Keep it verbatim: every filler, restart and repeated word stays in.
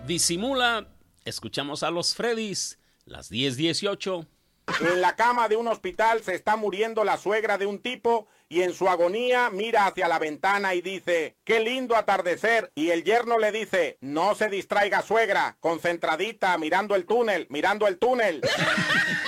Disimula. Escuchamos a los Freddys, las diez dieciocho. En la cama de un hospital se está muriendo la suegra de un tipo y en su agonía mira hacia la ventana y dice, ¡qué lindo atardecer! Y el yerno le dice, no se distraiga suegra, concentradita, mirando el túnel, mirando el túnel.